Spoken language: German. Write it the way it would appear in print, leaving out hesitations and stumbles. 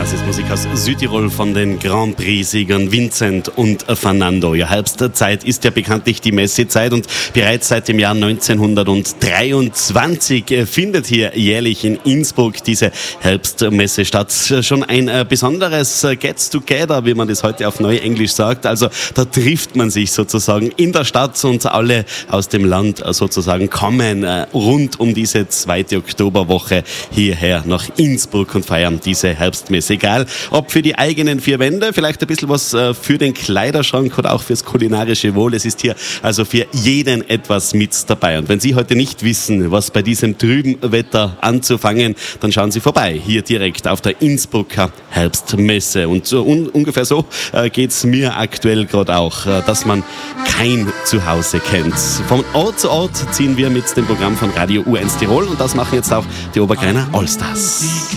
Das ist Musik aus Südtirol von den Grand Prix-Siegern Vincent und Fernando. Ja, Herbstzeit ist ja bekanntlich die Messezeit und bereits seit dem Jahr 1923 findet hier jährlich in Innsbruck diese Herbstmesse statt. Schon ein besonderes Gets-Together, wie man das heute auf Neuenglisch sagt. Also da trifft man sich sozusagen in der Stadt und alle aus dem Land sozusagen kommen rund um diese 2. Oktoberwoche hierher nach Innsbruck und feiern diese Herbstmesse. Egal, ob für die eigenen vier Wände, vielleicht ein bisschen was für den Kleiderschrank oder auch fürs kulinarische Wohl. Es ist hier also für jeden etwas mit dabei. Und wenn Sie heute nicht wissen, was bei diesem trüben Wetter anzufangen, dann schauen Sie vorbei, hier direkt auf der Innsbrucker Herbstmesse. Und so ungefähr so geht's mir aktuell gerade auch, dass man kein Zuhause kennt. Von Ort zu Ort ziehen wir mit dem Programm von Radio U1 Tirol und das machen jetzt auch die Oberkreiner Allstars.